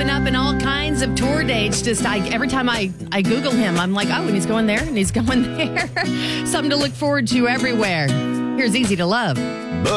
popping up in all kinds of tour dates. Just every time I Google him, I'm like, oh, and he's going there and he's going there. Something to look forward to everywhere. Here's Easy to Love.